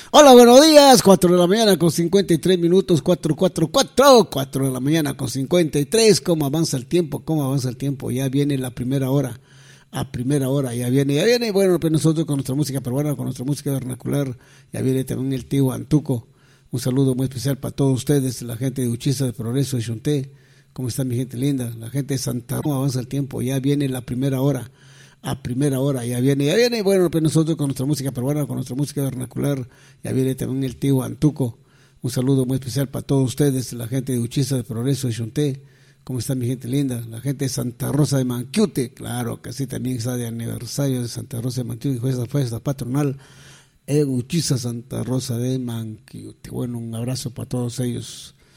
Hola, buenos días, 4 de la mañana con 53 minutos, 4 de la mañana con 53, ¿cómo avanza el tiempo? Ya viene la primera hora, ya viene, bueno, pues nosotros con nuestra música peruana, con nuestra música vernacular, ya viene también el tío Antuco, un saludo muy especial para todos ustedes, la gente de Uchiza, de Progreso, de Xunté, ¿cómo está mi gente linda? La gente de Santa, ¿cómo avanza el tiempo? Ya viene la primera hora. Ya viene, bueno, pues nosotros con nuestra música peruana, con nuestra música vernacular, ya viene también el tío Antuco, un saludo muy especial para todos ustedes, la gente de Uchiza, de Progreso, de Xunté, ¿cómo está mi gente linda? La gente de Santa Rosa de Manquiote, claro que sí, también está de aniversario de Santa Rosa de Manquiote, fiesta patronal en Uchiza, Santa Rosa de Manquiote. Bueno, un abrazo para todos ellos.